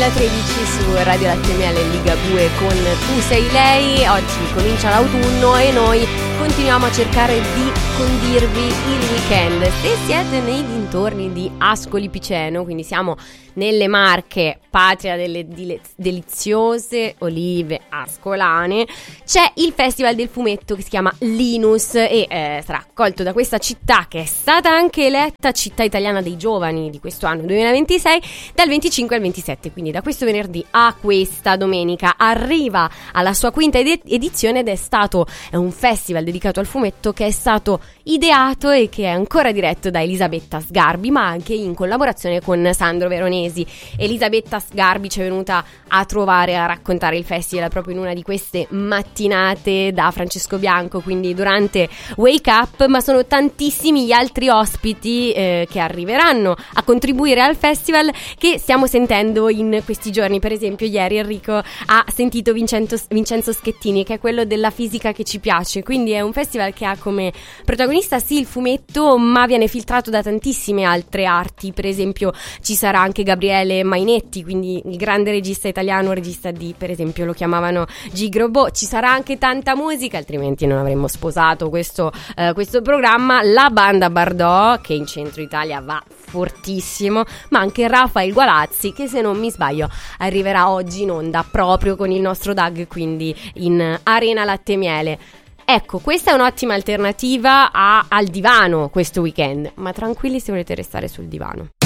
13 su Radio Latte Miele Liga 2 con Tu sei lei. Oggi comincia l'autunno e noi continuiamo a cercare di condirvi il weekend. Se siete nei dintorni di Ascoli Piceno, quindi siamo nelle Marche, patria delle deliziose olive ascolane, c'è il Festival del Fumetto che si chiama Linus e sarà accolto da questa città che è stata anche eletta città italiana dei giovani di questo anno 2026 dal 25 al 27, quindi da questo venerdì a questa domenica. Arriva alla sua quinta edizione ed è un festival dedicato al fumetto che è stato ideato e che è ancora diretto da Elisabetta Sgarbi, ma anche in collaborazione con Sandro Veronesi. Elisabetta Sgarbi ci è venuta a trovare, a raccontare il festival proprio in una di queste mattinate da Francesco Bianco, quindi durante Wake Up, ma sono tantissimi gli altri ospiti che arriveranno a contribuire al festival che stiamo sentendo in questi giorni. Per esempio ieri Enrico ha sentito Vincenzo Schettini, che è quello della fisica che ci piace, quindi è un festival che ha come protagonista sì il fumetto, ma viene filtrato da tantissime altre arti. Per esempio ci sarà anche Gabriele Mainetti, quindi il grande regista italiano, regista di, per esempio, lo chiamavano Gigrobo. Ci sarà anche tanta musica, altrimenti non avremmo sposato questo programma. La banda Bardò, che in centro Italia va fortissimo, ma anche Rafael Gualazzi, che se non mi sbaglio arriverà oggi in onda proprio con il nostro DAG, quindi in Arena Latte Miele. Ecco, questa è un'ottima alternativa al divano questo weekend, ma tranquilli se volete restare sul divano.